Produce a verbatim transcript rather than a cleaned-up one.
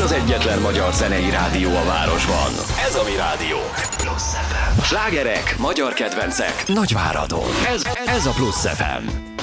az egyetlen magyar zenei rádió a városban. Ez a mi rádió. Plusz ef em. Slágerek, magyar kedvencek, Nagyváradon. Ez, ez a Plusz ef em.